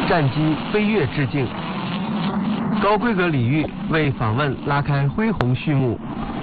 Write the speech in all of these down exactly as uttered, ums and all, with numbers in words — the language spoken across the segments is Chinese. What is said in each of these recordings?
战机飞跃致敬。高规格礼遇为访问拉开恢宏序幕。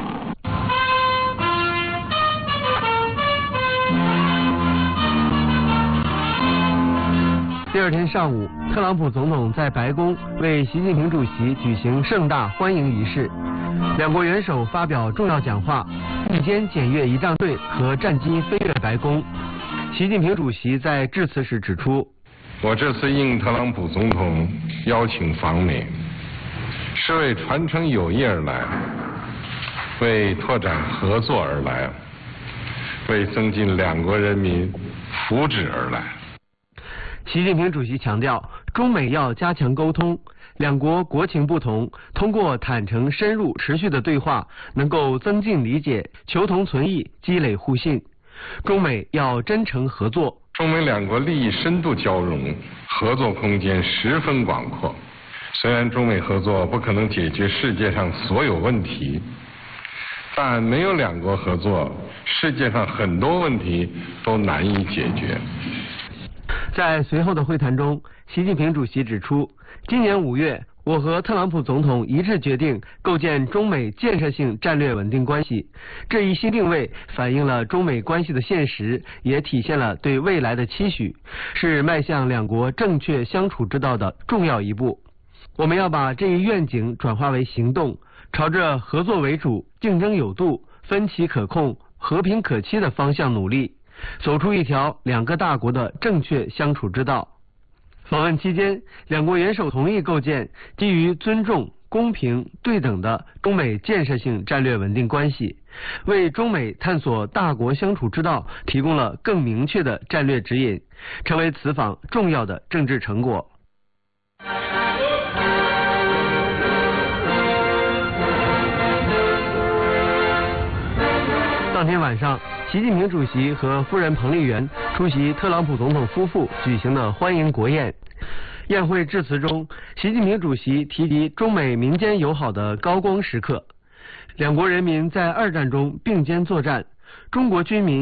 第二天上午，特朗普总统在白宫为习近平主席举行盛大欢迎仪式，两国元首发表重要讲话，并肩检阅仪仗队和战机飞越白宫。习近平主席在致辞时指出， 我这次应特朗普总统邀请访美，是为传承友谊而来，为拓展合作而来，为增进两国人民福祉而来。 习近平主席强调，中美要加强沟通，两国国情不同，通过坦诚、深入、持续的对话，能够增进理解，求同存异，积累互信。中美要真诚合作。 中美两国利益深度交融，合作空间十分广阔。虽然中美合作不可能解决世界上所有问题，但没有两国合作，世界上很多问题都难以解决。 在随后的会谈中，习近平主席指出，今年五月，我和特朗普总统一致决定构建中美建设性战略稳定关系。这一新定位反映了中美关系的现实，也体现了对未来的期许，是迈向两国正确相处之道的重要一步。我们要把这一愿景转化为行动，朝着合作为主、竞争有度、分歧可控、和平可期的方向努力，走出一条两个大国的正确相处之道。访问期间，两国元首同意构建基于尊重、公平、对等的中美建设性战略稳定关系，为中美探索大国相处之道提供了更明确的战略指引，成为此访重要的政治成果。当天晚上，习近平主席和夫人彭丽媛出席特朗普总统夫妇举行的欢迎国宴。宴会致辞中，习近平主席提及中美民间友好的高光时刻，两国人民在二战中并肩作战，中国军民